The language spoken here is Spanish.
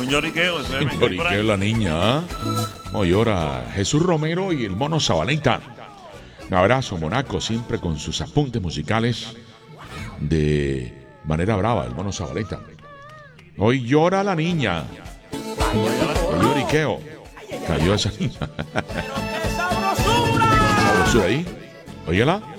Un lloriqueo. Lloriqueo la niña, ¿ah? Como llora Jesús Romero y el Mono Zabaleta. Un abrazo, Monaco, siempre con sus apuntes musicales de manera brava, el Mono Zabaleta. Hoy llora la niña. El lloriqueo. Cayó esa niña. Sabrosura ahí. Óyela.